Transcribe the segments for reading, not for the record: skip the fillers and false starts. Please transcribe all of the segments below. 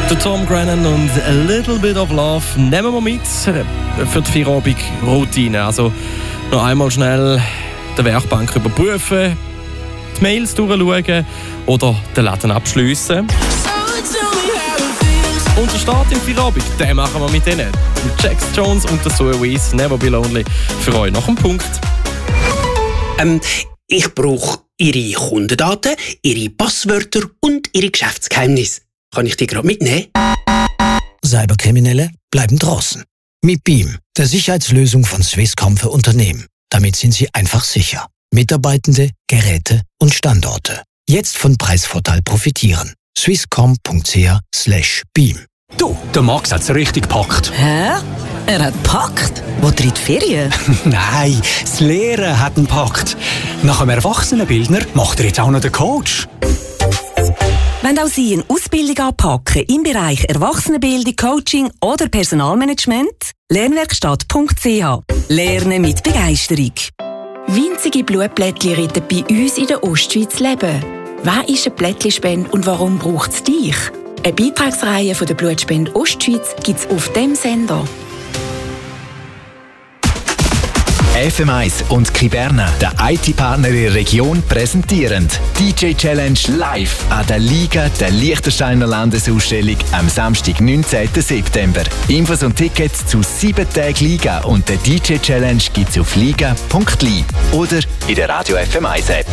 Der Tom Grennan und A Little Bit of Love nehmen wir mit für die Feierabend-Routine. Also noch einmal schnell die Werkbank überprüfen, die Mails durchschauen oder den Laden abschliessen. Und der Start im Feierabend, den machen wir mit denen. Mit Jax Jones und der Zoe Wees, Never Be Lonely, für euch nach dem Punkt. Ich brauche Ihre Kundendaten, Ihre Passwörter und Ihre Geschäftsgeheimnisse. Kann ich die gerade mitnehmen? Cyberkriminelle bleiben draußen. Mit Beam, der Sicherheitslösung von Swisscom für Unternehmen. Damit sind sie einfach sicher. Mitarbeitende, Geräte und Standorte. Jetzt von Preisvorteil profitieren. swisscom.ch/beam. Du, der Max hat's richtig gepackt. Hä? Er hat gepackt? Wo in die Ferien? Nein, das Lehren hat ihn gepackt. Nach dem Erwachsenenbildner macht er jetzt auch noch den Coach. Wenn auch Sie eine Ausbildung anpacken im Bereich Erwachsenenbildung, Coaching oder Personalmanagement, lernwerkstatt.ch. Lernen mit Begeisterung. Winzige Blutplättchen retten bei uns in der Ostschweiz Leben. Wer ist eine Plättchenspende und warum braucht es dich? Eine Beitragsreihe von der Blutspende Ostschweiz gibt es auf dem Sender. FM1 und Kiberna, der IT-Partner in der Region, präsentieren DJ Challenge live an der Liga der Liechtensteiner Landesausstellung am Samstag, 19. September. Infos und Tickets zu 7 Tagen Liga und der DJ Challenge gibt's auf liga.li oder in der Radio FM1 App.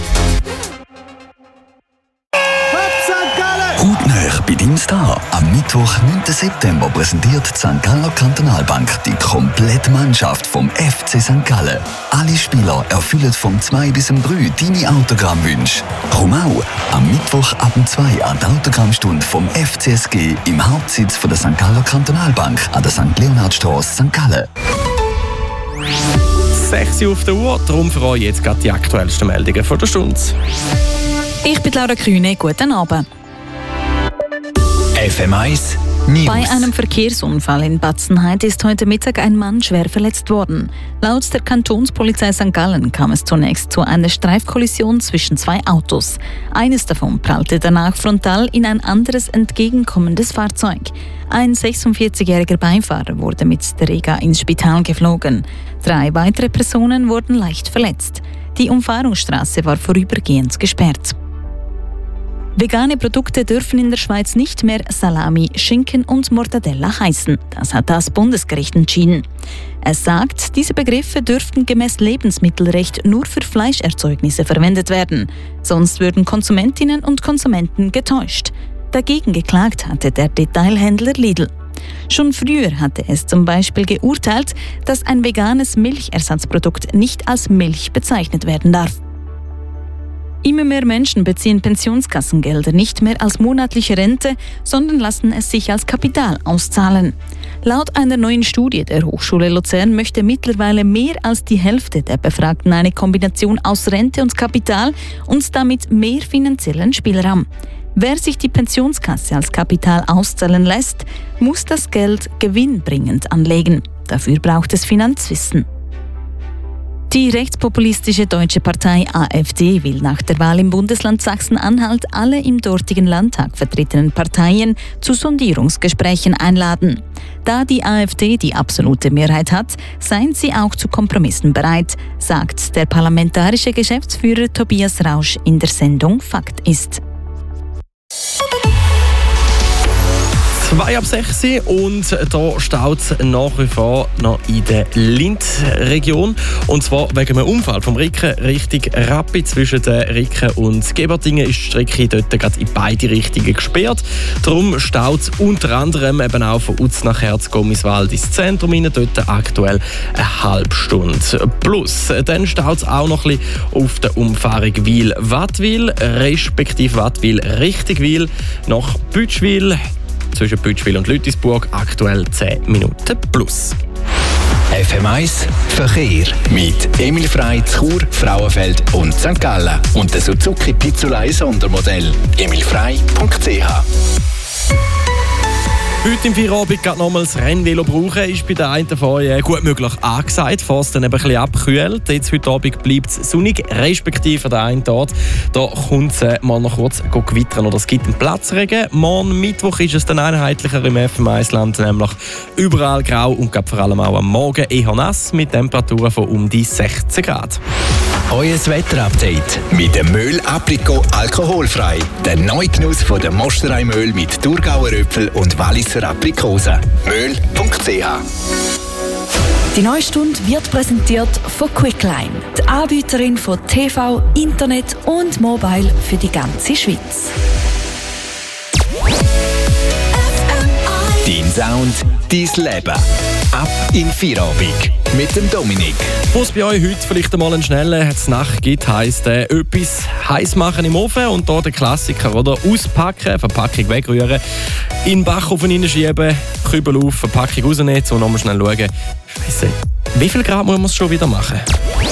Hautnah bei deinem Star. Am Mittwoch, 9. September, präsentiert die St. Galler Kantonalbank die komplette Mannschaft vom FC St. Gallen. Alle Spieler erfüllen vom 2 bis 3 deine Autogrammwünsche. Komm auch am Mittwoch ab 2 an die Autogrammstunde vom FCSG im Hauptsitz von der St. Galler Kantonalbank an der St. Leonhardstrasse, St. Gallen. 6 Uhr auf der Uhr, darum für euch jetzt gerade die aktuellsten Meldungen von der Stunde. Ich bin Laura Kühne, guten Abend. FM1 News. Bei einem Verkehrsunfall in Batzenheide ist heute Mittag ein Mann schwer verletzt worden. Laut der Kantonspolizei St. Gallen kam es zunächst zu einer Streifkollision zwischen 2 Autos. Eines davon prallte danach frontal in ein anderes entgegenkommendes Fahrzeug. Ein 46-jähriger Beifahrer wurde mit der Rega ins Spital geflogen. 3 weitere Personen wurden leicht verletzt. Die Umfahrungsstraße war vorübergehend gesperrt. Vegane Produkte dürfen in der Schweiz nicht mehr Salami, Schinken und Mortadella heißen. Das hat das Bundesgericht entschieden. Es sagt, diese Begriffe dürften gemäß Lebensmittelrecht nur für Fleischerzeugnisse verwendet werden. Sonst würden Konsumentinnen und Konsumenten getäuscht. Dagegen geklagt hatte der Detailhändler Lidl. Schon früher hatte es zum Beispiel geurteilt, dass ein veganes Milchersatzprodukt nicht als Milch bezeichnet werden darf. Immer mehr Menschen beziehen Pensionskassengelder nicht mehr als monatliche Rente, sondern lassen es sich als Kapital auszahlen. Laut einer neuen Studie der Hochschule Luzern möchte mittlerweile mehr als die Hälfte der Befragten eine Kombination aus Rente und Kapital und damit mehr finanziellen Spielraum. Wer sich die Pensionskasse als Kapital auszahlen lässt, muss das Geld gewinnbringend anlegen. Dafür braucht es Finanzwissen. Die rechtspopulistische deutsche Partei AfD will nach der Wahl im Bundesland Sachsen-Anhalt alle im dortigen Landtag vertretenen Parteien zu Sondierungsgesprächen einladen. Da die AfD die absolute Mehrheit hat, seien sie auch zu Kompromissen bereit, sagt der parlamentarische Geschäftsführer Tobias Rausch in der Sendung Fakt ist. 5:05 und da staut es nach wie vor noch in der Linz-Region. Und zwar wegen einem Unfall vom Ricken Richtung Rappi. Zwischen den Ricken und Gebertingen ist die Strecke dort gerade in beide Richtungen gesperrt. Darum staut es unter anderem eben auch von Utz nach Herzgomiswald ins Zentrum rein, dort aktuell eine halbe Stunde. Plus, dann staut es auch noch ein bisschen auf der Umfahrung Wil-Wattwil, respektive Wattwil Richtung Wil nach Bütschwil. Zwischen Bütschwil und Lütisburg aktuell 10 Minuten plus. FM1 Verkehr mit Emil Frey, Chur, Frauenfeld und St. Gallen und der Suzuki Pizzolei Sondermodell. emilfrey.ch. Heute im Feierabend gerade nochmals Rennvelo brauchen, ist bei der einen von euch gut möglich angesagt, bevor es dann eben ein bisschen abkühlt. Jetzt heute Abend bleibt es sonnig, respektive der einen Ort. Da kommt es mal noch kurz gewittern oder es gibt einen Platzregen. Morgen Mittwoch ist es dann einheitlicher im FM1-Land, nämlich überall grau und vor allem auch am Morgen eher nass mit Temperaturen von um die 16 Grad. Euer Wetterupdate mit dem Mehl Apricot alkoholfrei. Der neue Genuss von der Mosterei-Mehl mit Thurgauer Äpfel und Walliser Aprikosen. Mehl.ch. Die neue Stunde wird präsentiert von Quickline, die Anbieterin von TV, Internet und Mobile für die ganze Schweiz. Dein Sound, dein Leben. Ab in Feierabend mit dem Dominik. Was bei euch heute vielleicht einmal einen schnellen Nacht gibt, heisst etwas heiß machen im Ofen und hier der Klassiker, oder? Auspacken, Verpackung wegrühren, in den Backofen hineinschieben, Kübel auf, Verpackung rausnehmen und nochmal schnell schauen. Scheisse, wie viel Grad muss man es schon wieder machen?